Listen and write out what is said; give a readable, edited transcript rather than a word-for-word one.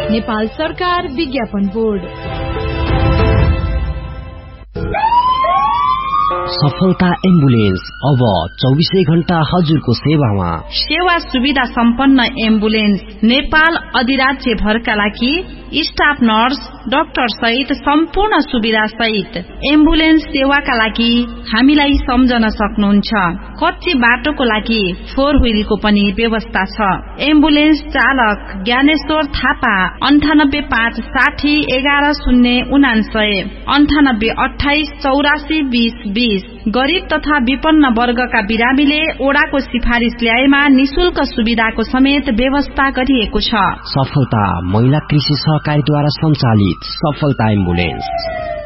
नेपाल सरकार विज्ञापन बोर्ड। सफलता एम्बुलेन्स अब 24 घण्टा हजुरको सेवामा। सेवा सुविधा सम्पन्न एम्बुलेन्स नेपाल अधिराज्य भरका लागि स्टाफ नर्स डाक्टर सहित सम्पूर्ण सुविधा सहित एम्बुलेन्स सेवाका लागि हामीलाई सम्झन सक्नुहुन्छ। कच्ची बाटोको लागि 4 व्हीलको पनि व्यवस्था छ। एम्बुलेन्स चालक ज्ञानेश्वर थापा 98 5 60 11 099 98 28 84 20 20। गरीब तथा विपन्न वर्गका बिरामीले ओडाको सिफारिस ल्याएमा निशुल्क सुविधाको समेत व्यवस्था गरिएको छ। सफलता महिला कृषि सहकारीद्वारा सञ्चालित सफलता एम्बुलेन्स।